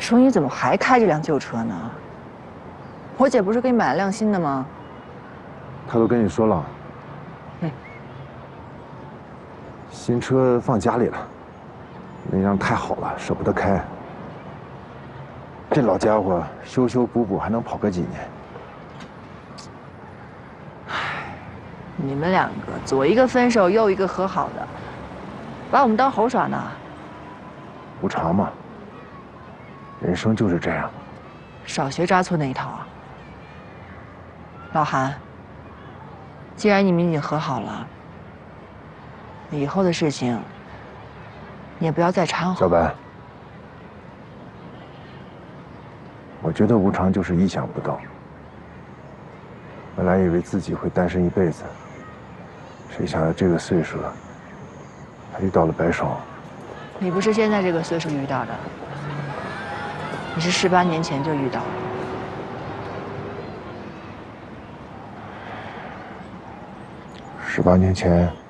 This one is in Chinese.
说你怎么还开这辆旧车呢？我姐不是给你买了辆新的吗？ 他都跟你说了。 嗯。 新车放家里了，那辆太好了，舍不得开。这老家伙修修补补还能跑个几年？ 唉，你们两个左一个分手，右一个和好的，把我们当猴耍呢？ 无常嘛，人生就是这样。 少学扎错那一套啊！老韩，既然你们已经和好了，以后的事情你也不要再掺和。 小白，我觉得无常就是意想不到。本来以为自己会单身一辈子，谁想到这个岁数了，还遇到了白爽。 你不是现在这个岁数遇到的，你是18年前就遇到了。 18年前。